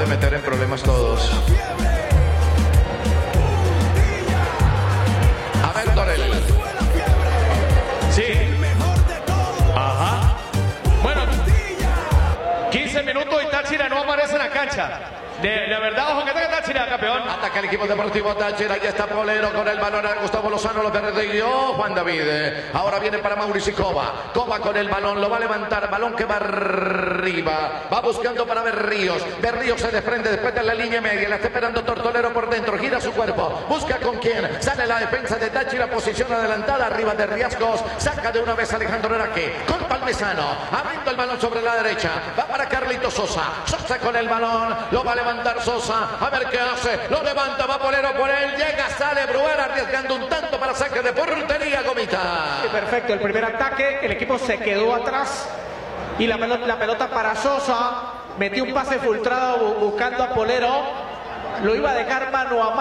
pueden meter en problemas todos. A ver, Torel. Sí. Ajá. Bueno, 15 minutos y Táchira no aparece en la cancha. De verdad, ojo que tenga Táchira, campeón. Ataca el equipo deportivo Táchira. Ahí está Polero con el balón. Gustavo Lozano lo perdió. Juan David. Ahora viene para Mauricio Cova. Cova con el balón. Lo va a levantar. Balón que va arriba. Va buscando para Berríos. Berríos se desprende después de la línea media. La está esperando Tortolero por dentro. Gira su cuerpo. Busca con quién. Sale la defensa de Táchira. Posición adelantada. Arriba de Riascos. Saca de una vez Alejandro Araque. Con Palmesano. Abriendo el balón sobre la derecha. Va para Carlitos Sosa. Sosa con el balón. Lo va a levantar Sosa, a ver qué hace, lo levanta, va Polero por él, llega, sale Bruera arriesgando un tanto para saque de portería, Gomita. Sí, perfecto, el primer ataque, el equipo se quedó atrás y la pelota para Sosa, metió un pase filtrado buscando a Polero, lo iba a dejar mano a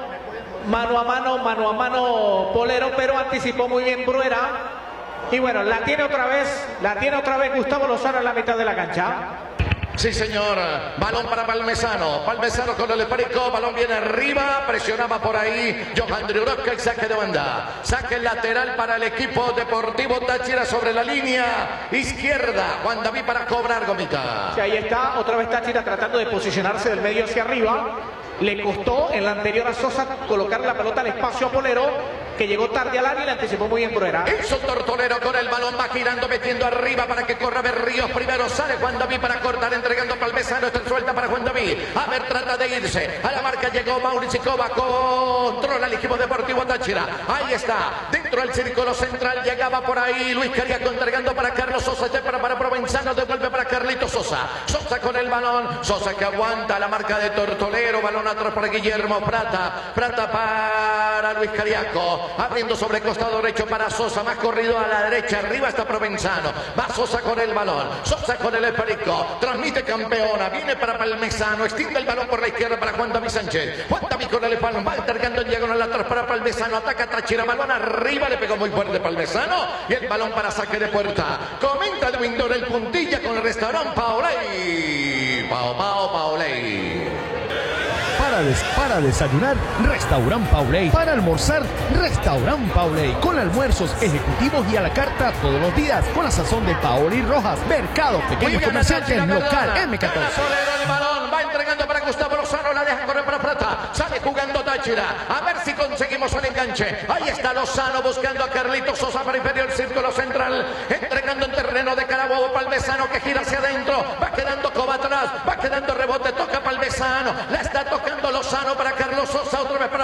mano Polero, pero anticipó muy bien Bruera. Y bueno, la tiene otra vez Gustavo Lozano en la mitad de la cancha. Sí, señor. Balón para Palmesano. Palmesano con el esférico. Balón viene arriba. Presionaba por ahí Johan Driurowska y saque de banda. Saque lateral para el equipo deportivo Táchira sobre la línea izquierda. Juan David para cobrar, Gomita. Sí, ahí está. Otra vez Táchira tratando de posicionarse del medio hacia arriba. Le costó en la anterior a Sosa colocar la pelota al espacio a Polero, que llegó tarde al área y le anticipó muy bien Bruera. Hizo Tortolero con el balón, va girando, metiendo arriba para que corra Berríos. Primero sale Juan David para cortar, entregando Palmesano. Está suelta para Juan David. A ver, trata de irse. A la marca llegó Mauricio Cova. Controla el equipo deportivo Táchira. Ahí está. Dentro del círculo central llegaba por ahí Luis Cariaco entregando para Carlos Sosa. Para Provenzano. Devuelve para Carlitos Sosa. Sosa con el balón. Sosa que aguanta la marca de Tortolero. Balón atrás para Guillermo Prata. Prata para Luis Cariaco. Abriendo sobre costado derecho para Sosa. Más corrido a la derecha. Arriba está Provenzano. Va Sosa con el balón. Sosa con el esférico. Transmite campeona. Viene para Palmesano. Extiende el balón por la izquierda para Juan David Sánchez. Juan David con el balón. Va entregando en diagonal atrás para Palmesano. Ataca Táchira. Balón arriba. Le pegó muy fuerte Palmesano. Y el balón para saque de puerta. Comenta el Windor el puntilla con el restaurante Paolei. Paolei. Para desayunar, Restaurant Pauley. Para almorzar, Restaurant Pauley. Con almuerzos ejecutivos y a la carta todos los días. Con la sazón de Paoli Rojas. Mercado Pequeño Comerciante Local M14. Polero el balón. Va entregando para Gustavo Lozano. La deja correr para Prata. Sale jugando Táchira. A ver si conseguimos el enganche. Ahí está Lozano buscando a Carlitos Sosa para inferior el círculo central. Entregando en terreno de Carabobo. Palmesano que gira hacia adentro. Va quedando Cova atrás. Va quedando rebote. Toca Palmesano. La